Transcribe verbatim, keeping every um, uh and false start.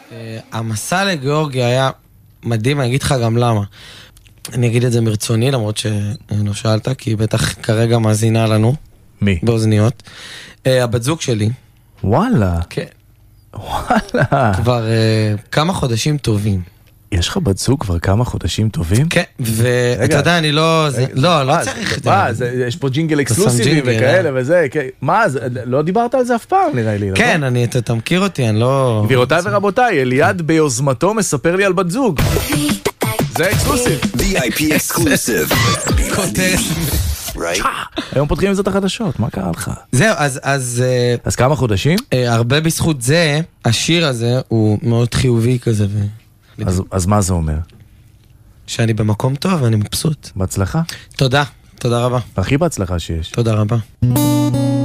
המסע לגיאורגיה היה מדהים, אני אגיד לך גם למה. אני אגיד את זה מרצוני, למרות שלא שאלת, כי בטח כרגע מאזינה לנו. מי? באוזניות. הבת זוג שלי. וואלה. כן. וואלה. כבר כמה חודשים טובים. יש לך בת זוג כבר כמה חודשים טובים? כן, ואתה יודע, אני לא... לא, לא צריך את זה. מה, יש פה ג'ינגל אקסקלוסיבי וכאלה וזה, מה, לא דיברת על זה אף פעם, נראה לי. כן, אתה מכיר אותי, אני לא... גבירותיי ורבותיי, אליעד ביוזמתו מספר לי על בת זוג. זה אקסקלוסיב. וי איי פי אקסקלוסיב. כותרת. היום פותחים את זה את החדשות, מה קרה לך? זהו, אז... אז כמה חודשים? הרבה בזכות זה, השיר הזה הוא מאוד חיובי כזה. אז מה זה אומר? שאני במקום טוב ואני מבסוט. בהצלחה. תודה, תודה רבה. הכי בהצלחה שיש. תודה רבה.